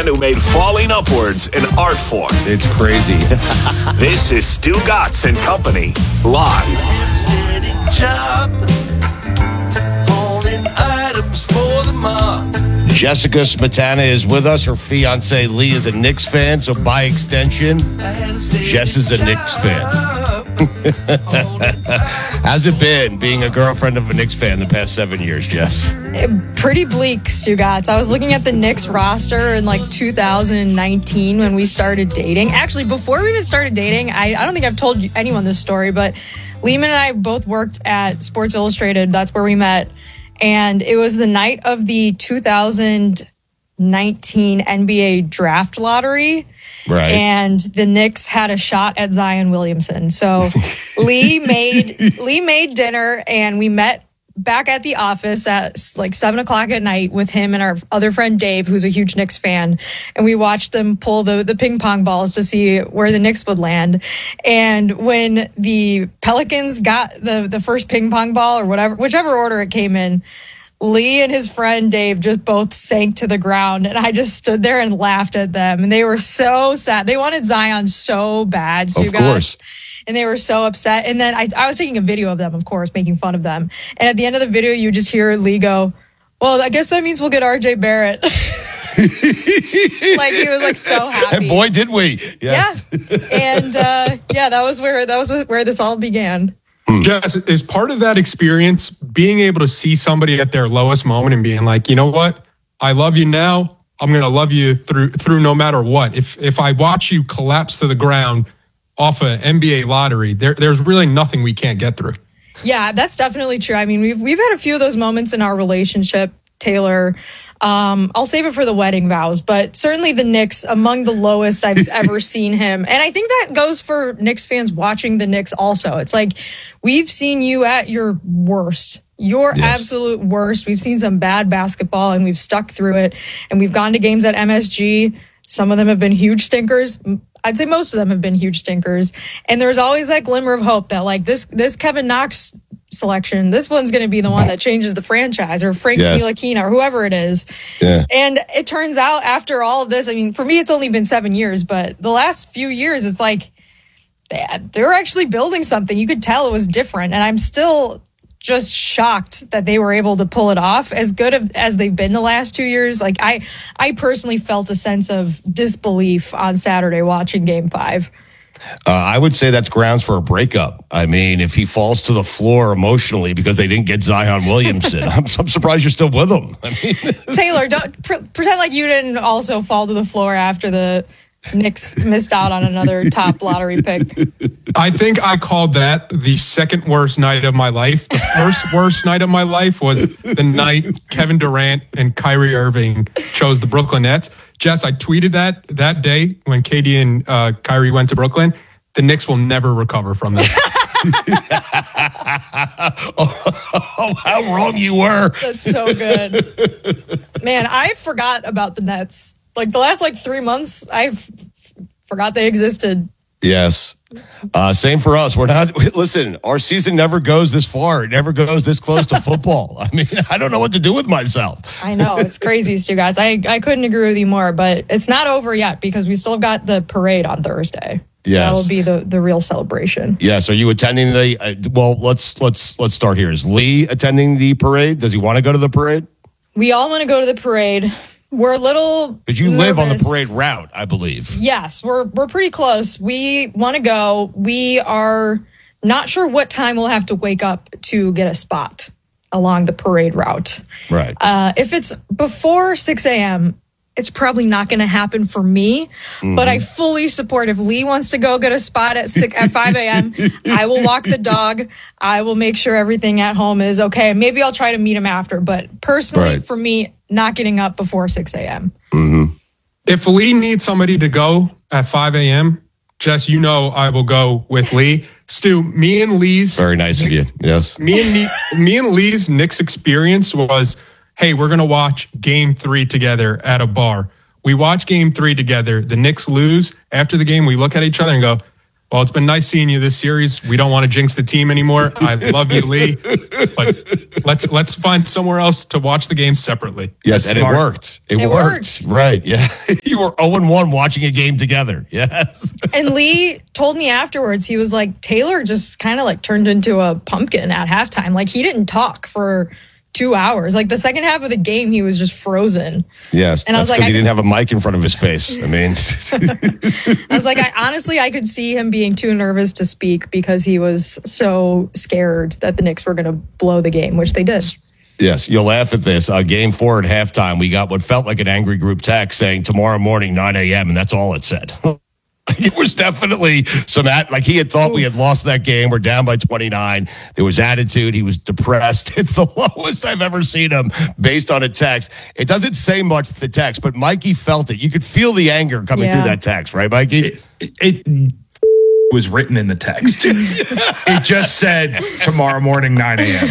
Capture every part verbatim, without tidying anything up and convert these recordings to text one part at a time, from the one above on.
man who made falling upwards an art form. It's crazy. This is Stu Gatz and Company, live. Jessica Smetana is with us. Her fiance Lee is a Knicks fan, so by extension, Jess is a Knicks fan. How's it been being a girlfriend of a Knicks fan the past seven years, Jess? Pretty bleak, Stu Gatz. I was looking at the Knicks roster in like two thousand nineteen when we started dating. Actually, before we even started dating, I, I don't think I've told anyone this story, but Lehman and I both worked at Sports Illustrated. That's where we met. And it was the night of the two thousand nineteen N B A draft lottery. Right. And the Knicks had a shot at Zion Williamson. So Lee made Lee made dinner, and we met back at the office at like seven o'clock at night with him and our other friend Dave, who's a huge Knicks fan. And we watched them pull the, the ping pong balls to see where the Knicks would land. And when the Pelicans got the, the first ping pong ball, or whatever, whichever order it came in, Lee and his friend Dave just both sank to the ground, and I just stood there and laughed at them. And they were so sad. They wanted Zion so bad. So of course. And they were so upset. And then I, I was taking a video of them, of course, making fun of them. And at the end of the video, you just hear Lee go, well, I guess that means we'll get R J Barrett. Like, he was like so happy. And boy, did we. Yes. Yeah. And uh, yeah, that was where that was where this all began. Jess, is part of that experience being able to see somebody at their lowest moment and being like, you know what? I love you now. I'm going to love you through through no matter what. If if I watch you collapse to the ground off an N B A lottery, there there's really nothing we can't get through. Yeah, that's definitely true. I mean, we've we've had a few of those moments in our relationship, Taylor. Um, I'll save it for the wedding vows, but certainly the Knicks among the lowest I've ever seen him. And I think that goes for Knicks fans watching the Knicks also. It's like, we've seen you at your worst, your yes. absolute worst. We've seen some bad basketball, and we've stuck through it. And we've gone to games at M S G. Some of them have been huge stinkers. I'd say most of them have been huge stinkers. And there's always that glimmer of hope that, like, this this Kevin Knox selection, this one's going to be the one that changes the franchise, or Frank yes. Ntilikina, or whoever it is. Yeah. And it turns out after all of this, I mean, for me, it's only been seven years, but the last few years, it's like they, they were actually building something. You could tell it was different. And I'm still just shocked that they were able to pull it off as good of, as they've been the last two years. Like, I, I personally felt a sense of disbelief on Saturday watching Game Five. Uh, I would say that's grounds for a breakup. I mean, if he falls to the floor emotionally because they didn't get Zion Williamson, I'm, I'm surprised you're still with him. I mean, Taylor, don't pre- pretend like you didn't also fall to the floor after the Knicks missed out on another top lottery pick. I think I called that the second worst night of my life. The first worst night of my life was the night Kevin Durant and Kyrie Irving chose the Brooklyn Nets. Jess, I tweeted that that day when K D and uh, Kyrie went to Brooklyn. The Knicks will never recover from this. oh, how wrong you were. That's so good. Man, I forgot about the Nets. Like, the last, like, three months, I f- forgot they existed. Yes. Uh, same for us. We're not, listen, our season never goes this far. It never goes this close to football. I mean, I don't know what to do with myself. I know. It's crazy, Stu guys. I, I couldn't agree with you more, but it's not over yet because we still got the parade on Thursday. Yes. That will be the, the real celebration. Yes. Are you attending the, uh, well, let's, let's, let's start here. Is Lee attending the parade? Does he want to go to the parade? We all want to go to the parade. We're a little Because you nervous. live on the parade route, I believe. Yes, we're we're pretty close. We want to go. We are not sure what time we'll have to wake up to get a spot along the parade route. Right. Uh, if it's before six a.m., it's probably not going to happen for me. Mm-hmm. But I fully support if Lee wants to go get a spot at six, at five a.m., I will walk the dog. I will make sure everything at home is okay. Maybe I'll try to meet him after. But personally, right. for me, not getting up before six a.m. Mm-hmm. If Lee needs somebody to go at five a.m., Jess, you know I will go with Lee. Stu, me and Lee's... Very nice Knicks, of you, yes. Me and, me, me and Lee's Knicks experience was, hey, we're going to watch game three together at a bar. We watch game three together. The Knicks lose. After the game, we look at each other and go, Well, it's been nice seeing you this series. We don't want to jinx the team anymore. I love you, Lee. But let's let's find somewhere else to watch the game separately. Yes, That's and smart. it worked. It, It worked. worked. Right. Yeah. You were oh and one watching a game together. Yes. And Lee told me afterwards, he was like, Taylor just kind of like turned into a pumpkin at halftime. Like he didn't talk for two hours. Like the second half of the game, he was just frozen. Yes. And I was that's like, because he I- didn't have a mic in front of his face. I mean, I was like, I honestly, I could see him being too nervous to speak because he was so scared that the Knicks were going to blow the game, which they did. yes, you'll laugh at this. Uh, game four at halftime, we got what felt like an angry group text saying tomorrow morning, nine a.m., and that's all it said. It was definitely some, at, like he had thought we had lost that game. We're down by twenty-nine. There was attitude. He was depressed. It's the lowest I've ever seen him based on a text. It doesn't say much, the text, but Mikey felt it. You could feel the anger coming Yeah. through that text, right, Mikey? It, it was written in the text. It just said tomorrow morning, nine a.m.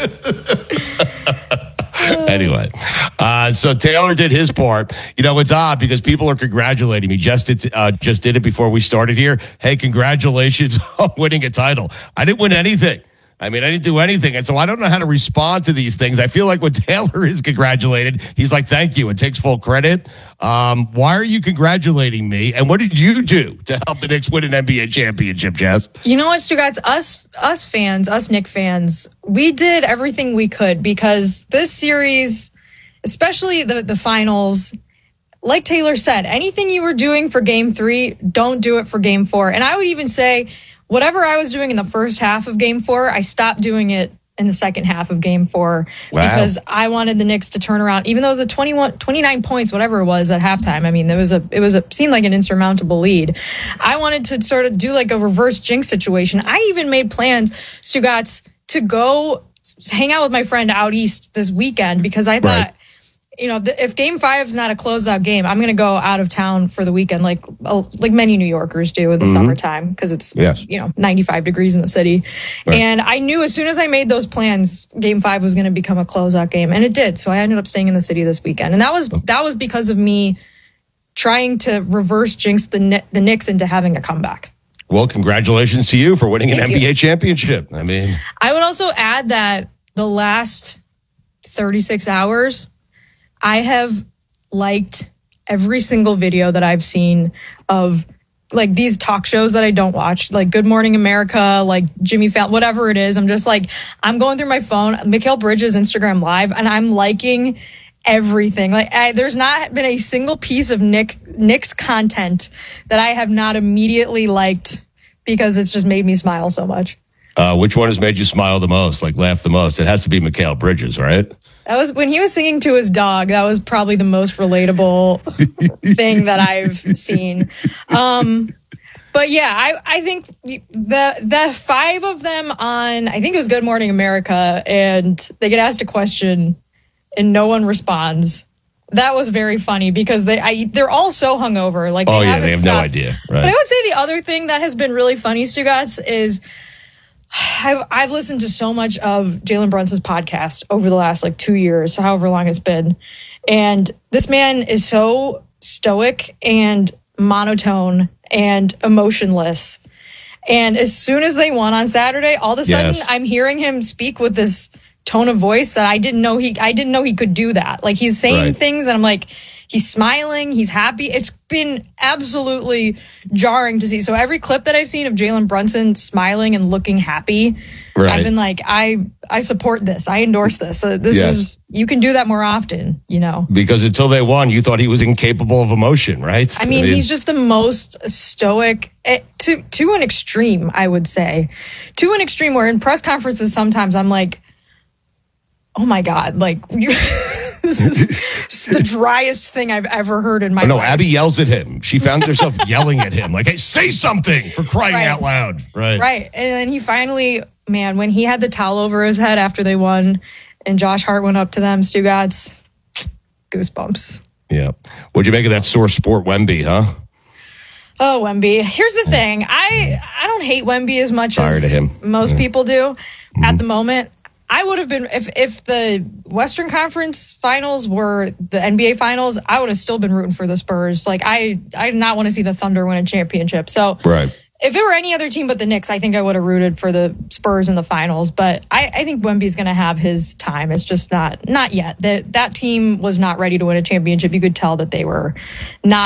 Anyway, uh, so Taylor did his part. You know, it's odd because people are congratulating me. Just did, uh, just did it before we started here. Hey, congratulations on winning a title. I didn't win anything. I mean, I didn't do anything. And so I don't know how to respond to these things. I feel like when Taylor is congratulated, he's like, thank you, and takes full credit. Um, why are you congratulating me? And what did you do to help the Knicks win an N B A championship, Jess? You know what, Stugatz? Us, us fans, us Knick fans, we did everything we could because this series, especially the, the finals, like Taylor said, anything you were doing for game three, don't do it for game four. And I would even say, whatever I was doing in the first half of game four, I stopped doing it in the second half of game four Wow. because I wanted the Knicks to turn around, even though it was a twenty-one, twenty-nine points, whatever it was at halftime. I mean, there was a, it was a, seemed like an insurmountable lead. I wanted to sort of do like a reverse jinx situation. I even made plans, Stugatz, to go hang out with my friend out east this weekend because I thought, Right. you know, if game five is not a closeout game, I'm going to go out of town for the weekend, like like many New Yorkers do in the summertime because it's, Yes. you know, ninety-five degrees in the city. Right. And I knew as soon as I made those plans, game five was going to become a closeout game. And it did. So I ended up staying in the city this weekend. And that was that was because of me trying to reverse jinx the, Kn- the Knicks into having a comeback. Well, congratulations to you for winning an Thank N B A you. championship. I mean, I would also add that the last thirty-six hours, I have liked every single video that I've seen of like these talk shows that I don't watch, like Good Morning America, like Jimmy Fallon, whatever it is. I'm just like, I'm going through my phone, Mikal Bridges Instagram Live, and I'm liking everything. Like, I, there's not been a single piece of Nick Nick's content that I have not immediately liked because it's just made me smile so much. uh, which one has made you smile the most, like laugh the most? It has to be Mikal Bridges, right? That was when he was singing to his dog. That was probably the most relatable thing that I've seen. Um, but yeah, I, I think the the five of them on, I think it was Good Morning America, and they get asked a question and no one responds. That was very funny because they I, they're all so hungover. Like, they Oh, yeah, haven't they have no stopped. idea. But I Right. would say the other thing that has been really funny, Stugatz, is I've, I've listened to so much of Jalen Brunson's podcast over the last like two years, however long it's been. And this man is so stoic and monotone and emotionless. And as soon as they won on Saturday, all of a sudden Yes. I'm hearing him speak with this tone of voice that I didn't know he I didn't know he could do that. Like, he's saying Right. things and I'm like, he's smiling, he's happy. It's been absolutely jarring to see. So every clip that I've seen of Jalen Brunson smiling and looking happy, Right. I've been like, I I support this. I endorse this. So this Yes. is, you can do that more often, you know. Because until they won, you thought he was incapable of emotion, right? I mean, he's just the most stoic, eh, to to an extreme, I would say. To an extreme where in press conferences sometimes I'm like, oh my God, like, you, this is the driest thing I've ever heard in my Oh, no, life. Abby yells at him. She found herself yelling at him, like, hey, say something, for crying Right. out loud. Right. Right. And then he finally, man, when he had the towel over his head after they won and Josh Hart went up to them, Stugatz, goosebumps. Yeah. What'd you make of that sore sport Wemby, huh? Oh, Wemby. Here's the thing. I I don't hate Wemby as much Tired as of him. Mm-hmm. most people do at the moment. I would have been, if if the Western Conference Finals were the N B A Finals, I would have still been rooting for the Spurs. Like, I I did not want to see the Thunder win a championship. So Right. if it were any other team but the Knicks, I think I would have rooted for the Spurs in the finals. But I, I think Wemby's going to have his time. It's just not not yet. That that team was not ready to win a championship. You could tell that they were not